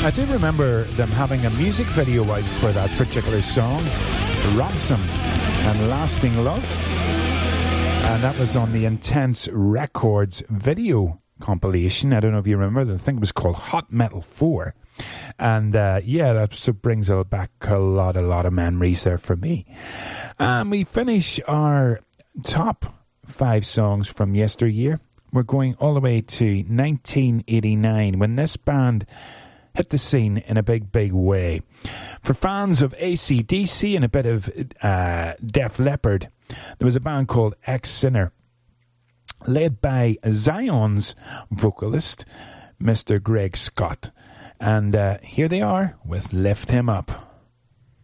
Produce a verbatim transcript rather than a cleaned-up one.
I do remember them having a music video out for that particular song, Ransom and Lasting Love. And that was on the Intense Records video compilation. I don't know if you remember. I think it was called Hot Metal four. And uh, yeah, that so brings back a lot, a lot of memories there for me. And we finish our top five songs from yesteryear. We're going all the way to nineteen eighty-nine when this band hit the scene in a big, big way. For fans of A C D C and a bit of uh, Def Leppard, there was a band called Ex-Sinner, led by Zion's vocalist, Mister Greg Scott. And uh, here they are with Lift Him Up.